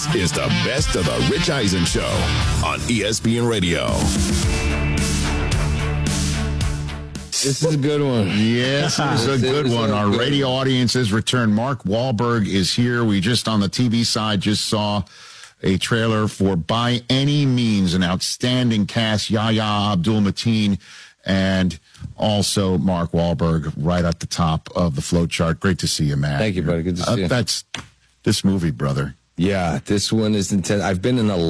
Is the best of the Rich Eisen Show on ESPN Radio. This is a good one. Yes, this is a good one. Our radio audience has returned. Mark Wahlberg is here. We just, on the TV side, just saw a trailer for By Any Means, an outstanding cast. Yahya Abdul-Mateen and also Mark Wahlberg right at the top of the flow chart. Great to see you, Matt. Thank you, buddy. Good to see you. That's this movie, brother. Yeah, this one is intense. I've been in a